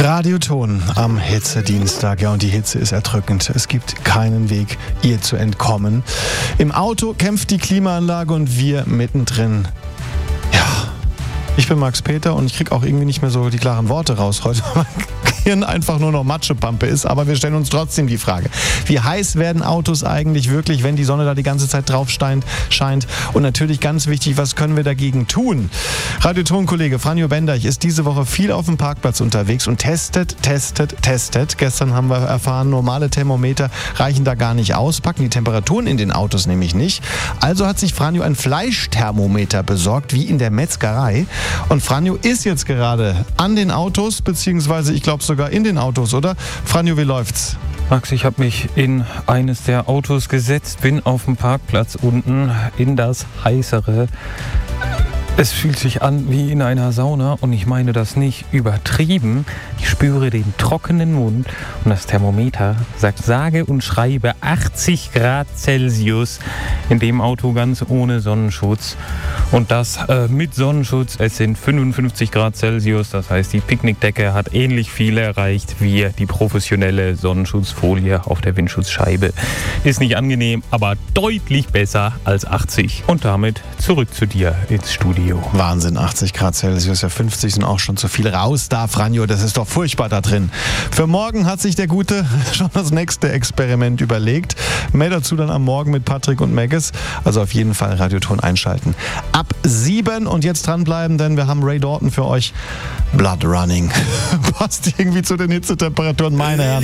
Radioton am Hitzedienstag. Ja, und die Hitze ist erdrückend. Es gibt keinen Weg, ihr zu entkommen. Im Auto kämpft die Klimaanlage und wir mittendrin. Ja, ich bin Max Peter und ich kriege auch irgendwie nicht mehr so die klaren Worte raus heute. Hirn einfach nur noch Matschepampe ist, aber wir stellen uns trotzdem die Frage, wie heiß werden Autos eigentlich wirklich, wenn die Sonne da die ganze Zeit drauf scheint? Und natürlich ganz wichtig, was können wir dagegen tun? Radioton-Kollege Franjo Bendeich ist diese Woche viel auf dem Parkplatz unterwegs und testet. Gestern haben wir erfahren, normale Thermometer reichen da gar nicht aus, packen die Temperaturen in den Autos nämlich nicht. Also hat sich Franjo ein Fleischthermometer besorgt, wie in der Metzgerei. Und Franjo ist jetzt gerade an den Autos, beziehungsweise ich glaube sogar in den Autos, oder? Franjo, wie läuft's? Max, ich habe mich in eines der Autos gesetzt, bin auf dem Parkplatz unten in das heißere. Es fühlt sich an wie in einer Sauna und ich meine das nicht übertrieben. Ich spüre den trockenen Mund und das Thermometer sagt sage und schreibe 80 Grad Celsius in dem Auto ganz ohne Sonnenschutz. Und das mit Sonnenschutz, es sind 55 Grad Celsius, das heißt die Picknickdecke hat ähnlich viel erreicht wie die professionelle Sonnenschutzfolie auf der Windschutzscheibe. Ist nicht angenehm, aber deutlich besser als 80. Und damit zurück zu dir ins Studio. Wahnsinn, 80 Grad Celsius, ja 50 sind auch schon zu viel. Raus da, Franjo, das ist doch furchtbar da drin. Für morgen hat sich der Gute schon das nächste Experiment überlegt. Mehr dazu dann am Morgen mit Patrick und Megges. Also auf jeden Fall Radioton einschalten. Ab 7 und jetzt dranbleiben, denn wir haben Ray Dalton für euch. Blood Running. Passt irgendwie zu den Hitzetemperaturen, meine Herren.